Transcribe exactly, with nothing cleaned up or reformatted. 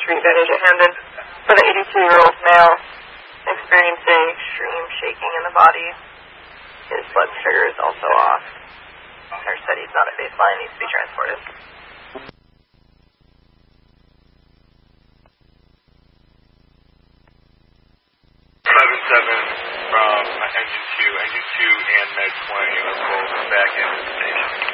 street vantage at Hamden. For the eighty-two-year-old male experiencing extreme shaking in the body, his blood sugar is also off. Nurse said he's not at baseline, needs to be transported. seven seven from engine two, engine two and med twenty are both back in the station.